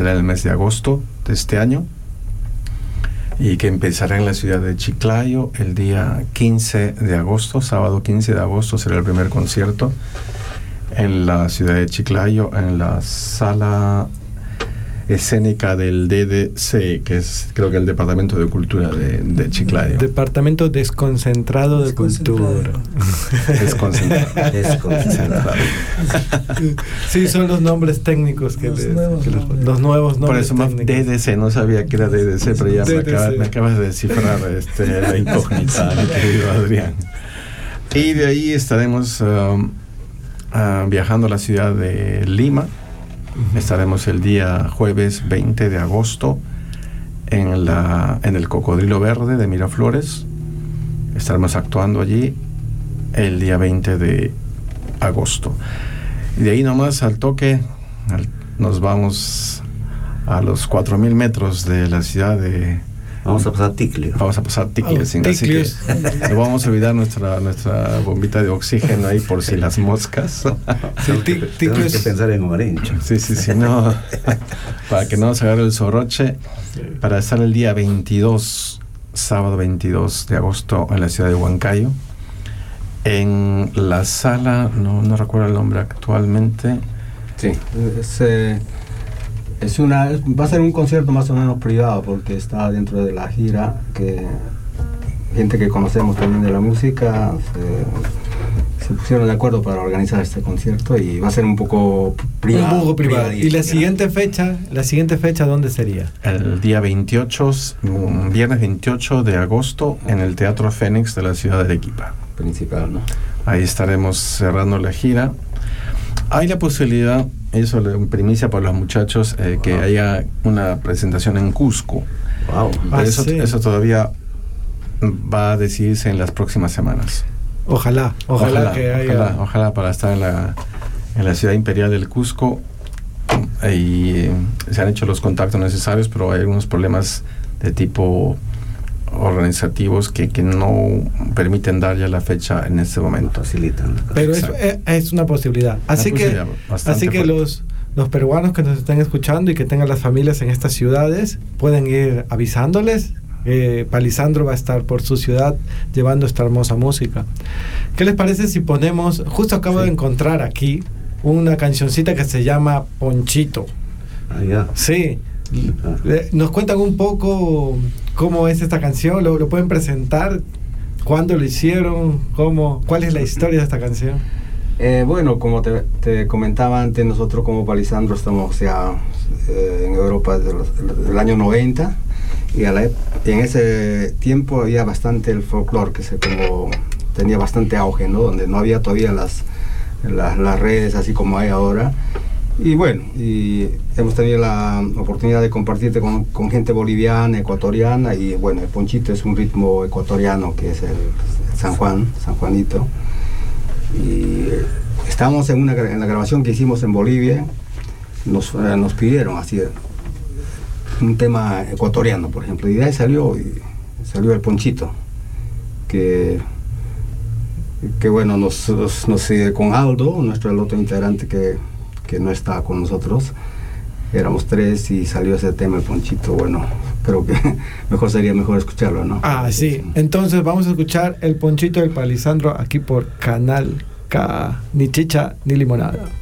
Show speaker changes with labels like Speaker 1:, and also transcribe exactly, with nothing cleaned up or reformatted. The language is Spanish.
Speaker 1: será en el mes de agosto de este año, y que empezará en la ciudad de Chiclayo el día quince de agosto, sábado quince de agosto será el primer concierto en la ciudad de Chiclayo, en la sala escénica del D D C, que es creo que el Departamento de Cultura de, de Chiclayo.
Speaker 2: Departamento Desconcentrado de Cultura.
Speaker 1: Desconcentrado.
Speaker 3: Desconcentrado.
Speaker 2: Sí, son los nombres técnicos que,
Speaker 4: Los
Speaker 2: les,
Speaker 4: nuevos
Speaker 2: que los,
Speaker 4: nombres.
Speaker 2: los nuevos nombres.
Speaker 1: Por eso más
Speaker 2: técnicos.
Speaker 1: D D C, no sabía que era D D C, pero ya me,
Speaker 2: D D C.
Speaker 1: acaba, me acabas de descifrar este, la incógnita, mi querido Adrián. Y de ahí estaremos um, uh, viajando a la ciudad de Lima. Estaremos el día jueves veinte de agosto en, la, en el Cocodrilo Verde de Miraflores. Estaremos actuando allí el día veinte de agosto. Y de ahí nomás al toque al, nos vamos a los cuatro mil metros de la ciudad de...
Speaker 3: Vamos a pasar Ticlio.
Speaker 1: Vamos a pasar Ticles,
Speaker 2: Oh,
Speaker 1: así que no vamos a olvidar nuestra, nuestra bombita de oxígeno ahí por si las moscas.
Speaker 2: Sí,
Speaker 3: Tenemos que,
Speaker 2: tic-
Speaker 3: tenemos
Speaker 2: ticles-
Speaker 3: que pensar en Orencho.
Speaker 1: Sí, sí, sí, no, para que no se agarre el soroche, para estar el día veintidós, sábado veintidós de agosto en la ciudad de Huancayo, en la sala, no, no recuerdo el nombre actualmente.
Speaker 5: Sí, es, eh, es una, va a ser un concierto más o menos privado porque está dentro de la gira, que gente que conocemos también de la música se, se pusieron de acuerdo para organizar este concierto y va a ser un poco privado.
Speaker 2: Un poco privado. Y la
Speaker 5: privadito,
Speaker 2: siguiente fecha, la siguiente fecha, ¿dónde sería?
Speaker 1: El día veintiocho, un viernes veintiocho de agosto, en el Teatro Fénix de la ciudad de Arequipa.
Speaker 5: principal, ¿no?
Speaker 1: Ahí estaremos cerrando la gira. Hay la posibilidad, eso en primicia para los muchachos, eh, que
Speaker 3: Wow.
Speaker 1: haya una presentación en Cusco.
Speaker 3: Wow.
Speaker 1: Pero
Speaker 2: Ah,
Speaker 1: eso,
Speaker 2: sí.
Speaker 1: eso todavía va a decidirse en las próximas semanas.
Speaker 2: Ojalá, ojalá, que haya...
Speaker 1: ojalá, ojalá para estar en la, en la ciudad imperial del Cusco. Y eh, se han hecho los contactos necesarios, pero hay algunos problemas de tipo organizativos que, que no permiten dar ya la fecha en este momento.
Speaker 3: Facilitan.
Speaker 2: Pero es,
Speaker 1: Exacto.
Speaker 2: es, es una posibilidad. Así
Speaker 1: Una
Speaker 2: que,
Speaker 1: posibilidad bastante
Speaker 2: así que
Speaker 1: fuerte.
Speaker 2: los, los peruanos que nos están escuchando y que tengan las familias en estas ciudades pueden ir avisándoles que Palisandro va a estar por su ciudad llevando esta hermosa música. ¿Qué les parece si ponemos, justo acabo
Speaker 3: Sí.
Speaker 2: de encontrar aquí una cancioncita que se llama Ponchito?
Speaker 3: Ah, ya.
Speaker 2: Sí.
Speaker 3: Ah.
Speaker 2: Le- ¿Nos cuentan un poco cómo es esta canción? ¿Lo, lo pueden presentar? ¿Cuándo lo hicieron? ¿Cómo? ¿Cuál es la historia de esta canción?
Speaker 5: Eh, bueno, como te, te comentaba antes, nosotros como Palisandro estamos ya eh, en Europa desde, los, desde el año noventa y a la, ep- en ese tiempo había bastante el folclore que se como tenía bastante auge, ¿no? Donde no había todavía las, las, las redes así como hay ahora. Y bueno, y hemos tenido la oportunidad de compartirte con, con gente boliviana, ecuatoriana, y bueno, el ponchito es un ritmo ecuatoriano que es el, el San Juan, San Juanito. Y estábamos en, una, gra- en la grabación que hicimos en Bolivia, nos, eh, nos pidieron así un tema ecuatoriano, por ejemplo, y de ahí salió, y salió el ponchito, que, que bueno, nos, nos, nos, eh, con Aldo, nuestro el otro integrante que, que no está con nosotros, éramos tres y salió ese tema, el ponchito. Bueno, creo que mejor sería mejor escucharlo, ¿no?
Speaker 2: Ah, sí. Entonces vamos a escuchar el Ponchito del Palisandro aquí por Canal K. Ni chicha ni limonada.